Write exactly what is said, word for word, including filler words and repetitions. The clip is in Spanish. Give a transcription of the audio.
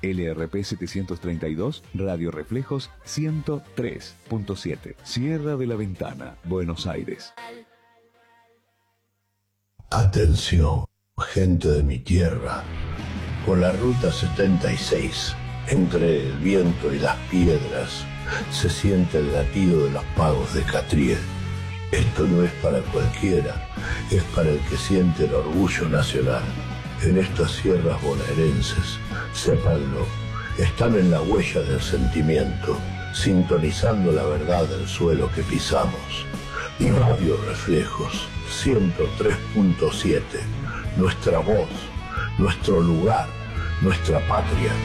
L R P setecientos treinta y dos, Radio Reflejos ciento tres punto siete. Sierra de la Ventana, Buenos Aires. Atención, gente de mi tierra. Por la ruta setenta y seis, entre el viento y las piedras, se siente el latido de los pagos de Catriel. Esto no es para cualquiera, es para el que siente el orgullo nacional. En estas sierras bonaerenses, sépanlo, están en la huella del sentimiento, sintonizando la verdad del suelo que pisamos. Y Radio Reflejos ciento tres punto siete, nuestra voz, nuestro lugar, nuestra patria.